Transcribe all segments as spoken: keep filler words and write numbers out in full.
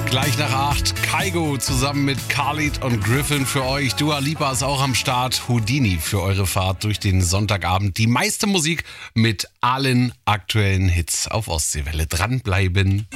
Gleich nach acht, Kygo zusammen mit Khalid und Griffin für euch. Dua Lipa ist auch am Start. Houdini für eure Fahrt durch den Sonntagabend. Die meiste Musik mit allen aktuellen Hits auf Ostseewelle. Dranbleiben.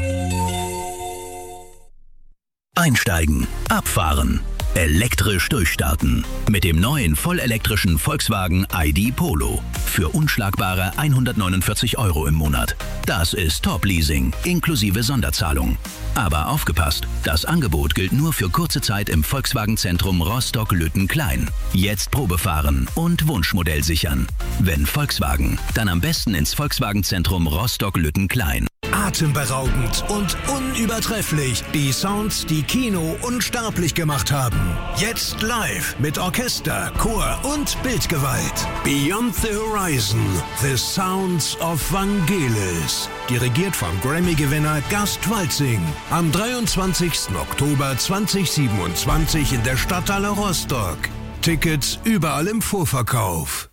Einsteigen, abfahren, elektrisch durchstarten. Mit dem neuen vollelektrischen Volkswagen I D Polo. Für unschlagbare hundertneunundvierzig Euro im Monat. Das ist Top-Leasing, inklusive Sonderzahlung. Aber aufgepasst, das Angebot gilt nur für kurze Zeit im Volkswagen-Zentrum Rostock-Lüttenklein. Jetzt Probefahren und Wunschmodell sichern. Wenn Volkswagen, dann am besten ins Volkswagen-Zentrum Rostock-Lüttenklein. Atemberaubend und unübertrefflich. Die Sounds, die Kino unsterblich gemacht haben. Jetzt live mit Orchester, Chor und Bildgewalt. Beyond the Horizon, The Sounds of Vangelis. Dirigiert vom Grammy-Gewinner Gast Walzing. Am dreiundzwanzigsten Oktober zweitausendsiebenundzwanzig in der Stadthalle Rostock. Tickets überall im Vorverkauf.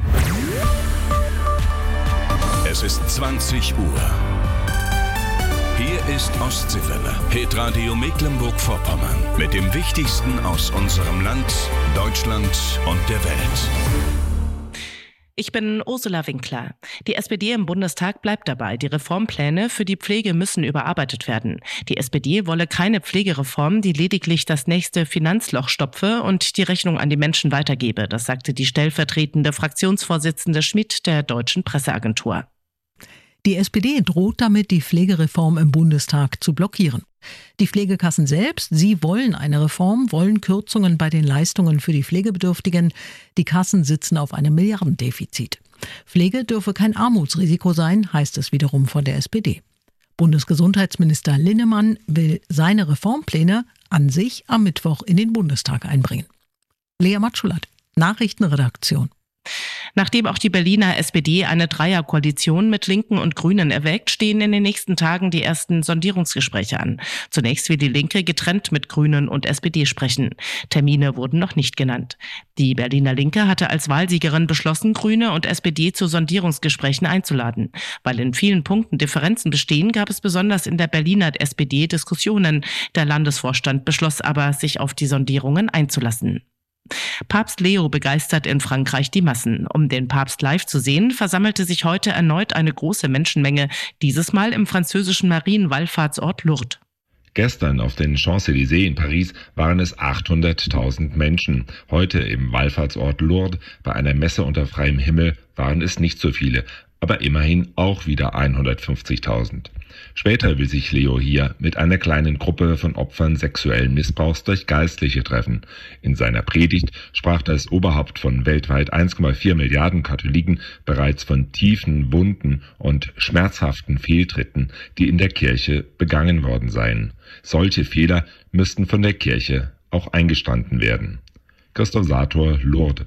Es ist zwanzig Uhr. Hier ist Ostseewelle, Hitradio Mecklenburg-Vorpommern. Mit dem Wichtigsten aus unserem Land, Deutschland und der Welt. Ich bin Ursula Winkler. Die S P D im Bundestag bleibt dabei. Die Reformpläne für die Pflege müssen überarbeitet werden. Die S P D wolle keine Pflegereform, die lediglich das nächste Finanzloch stopfe und die Rechnung an die Menschen weitergebe. Das sagte die stellvertretende Fraktionsvorsitzende Schmidt der Deutschen Presseagentur. Die S P D droht damit, die Pflegereform im Bundestag zu blockieren. Die Pflegekassen selbst, sie wollen eine Reform, wollen Kürzungen bei den Leistungen für die Pflegebedürftigen. Die Kassen sitzen auf einem Milliardendefizit. Pflege dürfe kein Armutsrisiko sein, heißt es wiederum von der S P D. Bundesgesundheitsminister Linnemann will seine Reformpläne an sich am Mittwoch in den Bundestag einbringen. Lea Matschulat, Nachrichtenredaktion. Nachdem auch die Berliner S P D eine Dreierkoalition mit Linken und Grünen erwägt, stehen in den nächsten Tagen die ersten Sondierungsgespräche an. Zunächst will die Linke getrennt mit Grünen und S P D sprechen. Termine wurden noch nicht genannt. Die Berliner Linke hatte als Wahlsiegerin beschlossen, Grüne und S P D zu Sondierungsgesprächen einzuladen. Weil in vielen Punkten Differenzen bestehen, gab es besonders in der Berliner S P D Diskussionen. Der Landesvorstand beschloss aber, sich auf die Sondierungen einzulassen. Papst Leo begeistert in Frankreich die Massen. Um den Papst live zu sehen, versammelte sich heute erneut eine große Menschenmenge, dieses Mal im französischen Marienwallfahrtsort Lourdes. Gestern auf den Champs-Élysées in Paris waren es achthunderttausend Menschen. Heute im Wallfahrtsort Lourdes bei einer Messe unter freiem Himmel waren es nicht so viele, aber immerhin auch wieder hundertfünfzigtausend. Später will sich Leo hier mit einer kleinen Gruppe von Opfern sexuellen Missbrauchs durch Geistliche treffen. In seiner Predigt sprach das Oberhaupt von weltweit eins Komma vier Milliarden Katholiken bereits von tiefen Wunden und schmerzhaften Fehltritten, die in der Kirche begangen worden seien. Solche Fehler müssten von der Kirche auch eingestanden werden. Christoph Sator, Lourdes.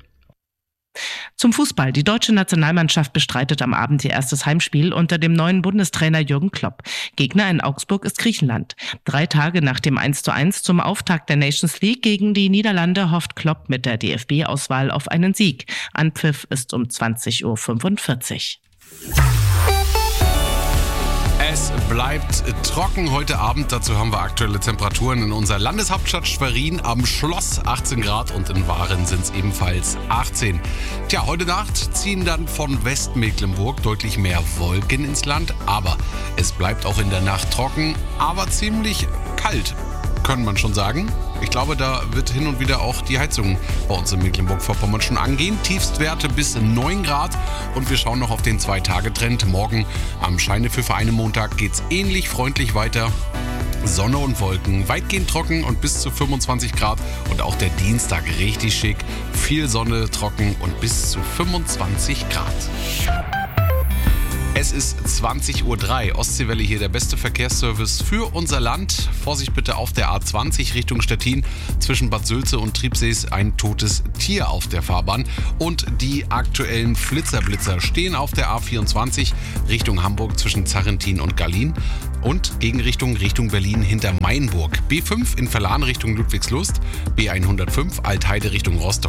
Zum Fußball. Die deutsche Nationalmannschaft bestreitet am Abend ihr erstes Heimspiel unter dem neuen Bundestrainer Jürgen Klopp. Gegner in Augsburg ist Griechenland. Drei Tage nach dem eins zu eins zum Auftakt der Nations League gegen die Niederlande hofft Klopp mit der D F B-Auswahl auf einen Sieg. Anpfiff ist um zwanzig Uhr fünfundvierzig. Es bleibt trocken heute Abend. Dazu haben wir aktuelle Temperaturen in unserer Landeshauptstadt Schwerin am Schloss achtzehn Grad und in Waren sind es ebenfalls achtzehn. Tja, heute Nacht ziehen dann von Westmecklenburg deutlich mehr Wolken ins Land, aber es bleibt auch in der Nacht trocken, aber ziemlich kalt, kann man schon sagen. Ich glaube, da wird hin und wieder auch die Heizung bei uns in Mecklenburg-Vorpommern schon angehen. Tiefstwerte bis neun Grad und wir schauen noch auf den Zwei-Tage-Trend. Morgen am Scheine für einen Montag geht's ähnlich freundlich weiter. Sonne und Wolken, weitgehend trocken und bis zu fünfundzwanzig Grad und auch der Dienstag richtig schick. Viel Sonne, trocken und bis zu fünfundzwanzig Grad. Es ist zwanzig Uhr drei. Ostseewelle hier, der beste Verkehrsservice für unser Land. Vorsicht bitte auf der A zwanzig Richtung Stettin. Zwischen Bad Sülze und Triebsee ist ein totes Tier auf der Fahrbahn. Und die aktuellen Flitzerblitzer stehen auf der A vierundzwanzig Richtung Hamburg zwischen Zarrentin und Gallien. Und Gegenrichtung Richtung Berlin hinter Mainburg. B fünf in Verlan Richtung Ludwigslust. B hundertfünf Altheide Richtung Rostock.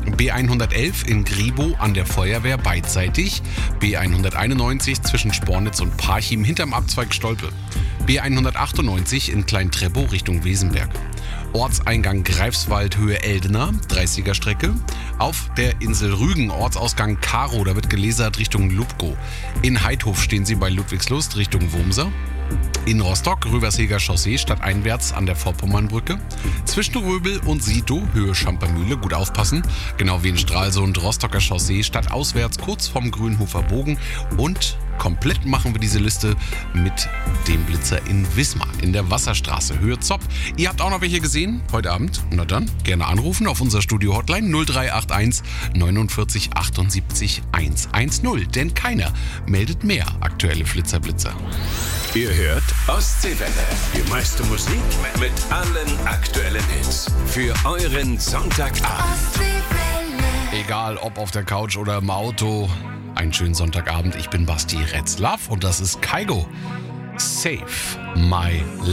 B hundertelf in Gribow an der Feuerwehr beidseitig. B hunderteinundneunzig zwischen Spornitz und Parchim hinterm Abzweig Stolpe. B hundertachtundneunzig in Klein-Treppow Richtung Wesenberg. Ortseingang Greifswald Höhe Eldener, dreißiger Strecke. Auf der Insel Rügen Ortsausgang Karo, da wird gelesert Richtung Lubko. In Heidhof stehen Sie bei Ludwigslust Richtung Wurmser. In Rostock Röversheger Chaussee stadteinwärts an der Vorpommernbrücke. Zwischen Röbel und Sito Höhe Schampermühle, gut aufpassen. Genau wie in Stralsund Rostocker Chaussee stadtauswärts kurz vom Grünhofer Bogen. Und komplett machen wir diese Liste mit dem Blitzer in Wismar in der Wasserstraße Höhe Zopp. Ihr habt auch noch welche gesehen heute Abend? Na dann, gerne anrufen auf unser Studio-Hotline null drei acht eins neunundvierzig achtundsiebzig hundertzehn. Denn keiner meldet mehr aktuelle Flitzer-Blitzer. Ihr hört Ostseewelle. Die meiste Musik mit allen aktuellen Hits. Für euren Sonntagabend. Egal ob auf der Couch oder im Auto. Einen schönen Sonntagabend. Ich bin Basti Retzlaff und das ist Kygo. Save My Life.